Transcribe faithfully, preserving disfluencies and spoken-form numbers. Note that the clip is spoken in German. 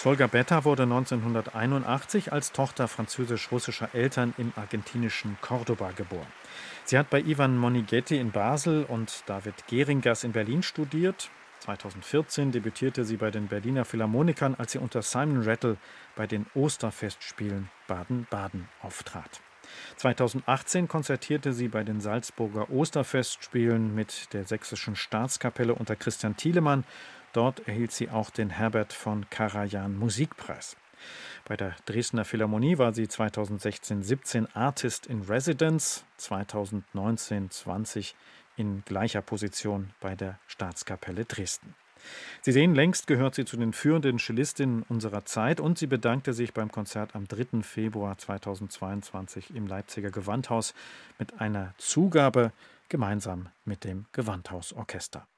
Solga Betta wurde neunzehnhunderteinundachtzig als Tochter französisch-russischer Eltern im argentinischen Córdoba geboren. Sie hat bei Ivan Monighetti in Basel und David Geringers in Berlin studiert. zweitausendvierzehn debütierte sie bei den Berliner Philharmonikern, als sie unter Simon Rattle bei den Osterfestspielen Baden-Baden auftrat. zweitausendachtzehn konzertierte sie bei den Salzburger Osterfestspielen mit der Sächsischen Staatskapelle unter Christian Thielemann. Dort erhielt sie auch den Herbert von Karajan Musikpreis. Bei der Dresdner Philharmonie war sie zweitausendsechzehn siebzehn Artist in Residence, zweitausendneunzehn zwanzig in gleicher Position bei der Staatskapelle Dresden. Sie sehen, längst gehört sie zu den führenden Cellistinnen unserer Zeit und sie bedankte sich beim Konzert am dritten Februar zweitausendzweiundzwanzig im Leipziger Gewandhaus mit einer Zugabe gemeinsam mit dem Gewandhausorchester.